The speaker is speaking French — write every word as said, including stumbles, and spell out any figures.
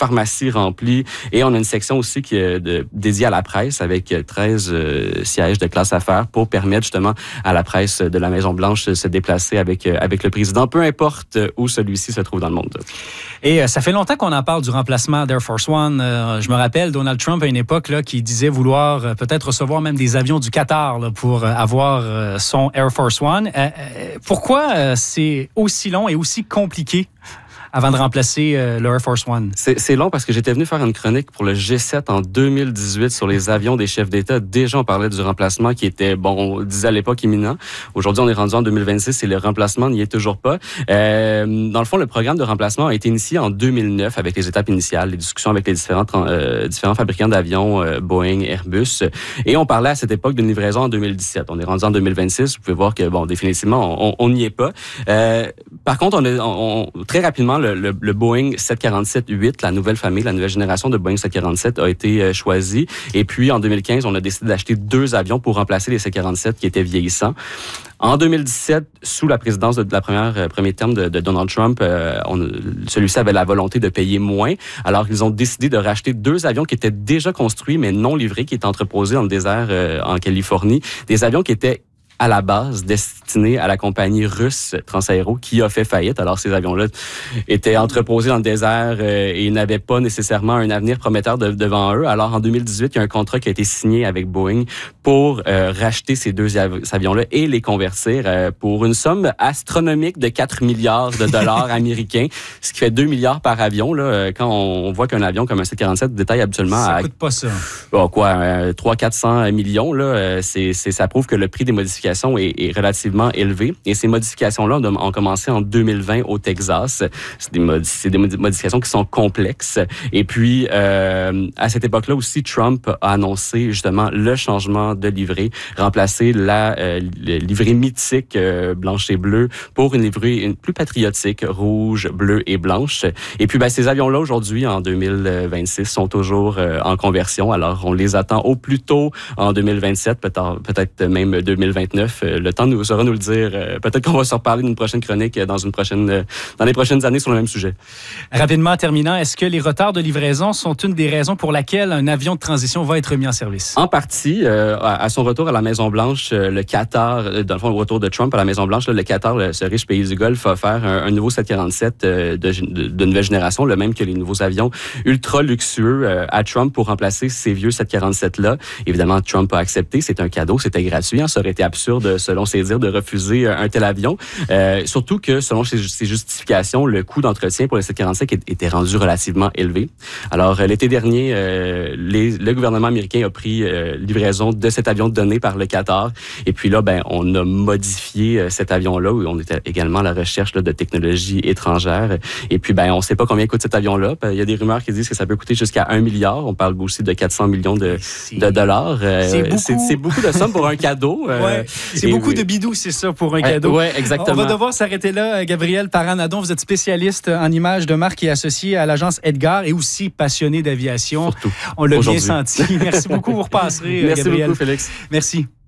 pharmacie remplie. Et on a une section aussi qui est de, dédiée à la presse avec treize euh, sièges de classe affaires pour permettre justement à la presse de la Maison-Blanche de se déplacer avec, euh, avec le président, peu importe où celui-ci se trouve dans le monde. Et euh, ça fait longtemps qu'on en parle du remplacement d'Air Force One. Euh, je me rappelle Donald Trump à une époque là, qui disait vouloir euh, peut-être recevoir même des avions du Qatar là, pour euh, avoir euh, son Air Force One. Euh, euh, pourquoi euh, c'est aussi long et aussi compliqué avant de remplacer euh, le Air Force One? C'est, c'est long parce que j'étais venu faire une chronique pour le G sept en deux mille dix-huit sur les avions des chefs d'État. Déjà, on parlait du remplacement qui était, bon, on disait à l'époque imminent. Aujourd'hui, on est rendu en deux mille vingt-six et le remplacement n'y est toujours pas. Euh, dans le fond, le programme de remplacement a été initié en deux mille neuf avec les étapes initiales, les discussions avec les différents, euh, différents fabricants d'avions, euh, Boeing, Airbus. Et on parlait à cette époque d'une livraison en deux mille dix-sept. On est rendu en deux mille vingt-six. Vous pouvez voir que, bon, définitivement, on n'y est pas. Euh, par contre, on a, on, on, très rapidement, Le, le, le Boeing sept cent quarante-sept huit, la nouvelle famille, la nouvelle génération de Boeing sept cent quarante-sept a été euh, choisie. Et puis, en deux mille quinze, on a décidé d'acheter deux avions pour remplacer les sept cent quarante-sept qui étaient vieillissants. En deux mille dix-sept, sous la présidence de, de la première euh, premier terme de, de Donald Trump, euh, on, celui-ci avait la volonté de payer moins. Alors, ils ont décidé de racheter deux avions qui étaient déjà construits, mais non livrés, qui étaient entreposés dans le désert euh, en Californie. Des avions qui étaient à la base destiné à la compagnie russe Transaero qui a fait faillite. Alors, ces avions-là étaient entreposés dans le désert euh, et n'avaient pas nécessairement un avenir prometteur de, devant eux. Alors, en deux mille dix-huit, il y a un contrat qui a été signé avec Boeing pour euh, racheter ces deux av- avions-là et les convertir euh, pour une somme astronomique de quatre milliards de dollars américains, ce qui fait deux milliards par avion. Là, quand on voit qu'un avion comme un sept cent quarante-sept détaille habituellement ça à... coûte pas ça. Bon, quoi, euh, trois cents à quatre cents millions, là, c'est, c'est, ça prouve que le prix des modifications Est, est relativement élevé. Et ces modifications-là ont commencé en deux mille vingt au Texas. C'est des, mod- c'est des modifications qui sont complexes. Et puis, euh, à cette époque-là aussi, Trump a annoncé justement le changement de livrée, remplacer la euh, livrée mythique euh, blanche et bleue pour une livrée une plus patriotique, rouge, bleue et blanche. Et puis, ben, ces avions-là, aujourd'hui, en deux mille vingt-six, sont toujours euh, en conversion. Alors, on les attend au plus tôt en deux mille vingt-sept, peut-être, peut-être même deux mille vingt-neuf. Le temps nous saura nous le dire. Peut-être qu'on va se reparler d'une prochaine chronique dans une prochaine, dans les prochaines années sur le même sujet. Rapidement, en terminant, est-ce que les retards de livraison sont une des raisons pour laquelle un avion de transition va être mis en service? En partie, euh, à son retour à la Maison-Blanche, le Qatar, dans le fond, le retour de Trump à la Maison-Blanche, le Qatar, ce riche pays du Golfe, a offert un, un nouveau sept cent quarante-sept de, de, de nouvelle génération, le même que les nouveaux avions ultra luxueux à Trump pour remplacer ces vieux sept cent quarante-sept-là. Évidemment, Trump a accepté. C'est un cadeau, c'était gratuit. Hein, ça aurait été absurde, selon ses dires, de refuser un tel avion. Euh, surtout que, selon ses, ses justifications, le coût d'entretien pour le sept cent quarante-sept était rendu relativement élevé. Alors, l'été dernier, euh, les, le gouvernement américain a pris euh, livraison de cet avion donné par le Qatar. Et puis là, ben, on a modifié euh, cet avion-là, où on était également à la recherche là, de technologies étrangères. Et puis, ben, on ne sait pas combien coûte cet avion-là. Il y a des rumeurs qui disent que ça peut coûter jusqu'à un milliard. On parle aussi de quatre cents millions de, de dollars. Euh, c'est, beaucoup. C'est, c'est beaucoup de sommes pour un cadeau. Euh, ouais. C'est et beaucoup oui. de bidous, c'est ça, pour un cadeau. Oui, exactement. On va devoir s'arrêter là. Gabriel Parent-Nadon, vous êtes spécialiste en images de marque et associé à l'agence Edgar et aussi passionné d'aviation. Surtout. On l'a Aujourd'hui. bien senti. Merci beaucoup, vous repasserez, Merci Gabriel. beaucoup, Félix. Merci.